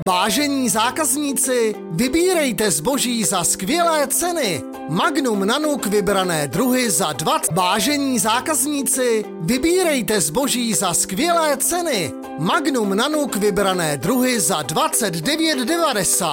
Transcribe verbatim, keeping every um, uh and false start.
Vážení zákazníci, vybírejte zboží za skvělé ceny. Magnum Nanook vybrané druhy za dvacet. Vážení zákazníci, vybírejte zboží za skvělé ceny. Magnum Nanook vybrané druhy za dvacet devět devadesát.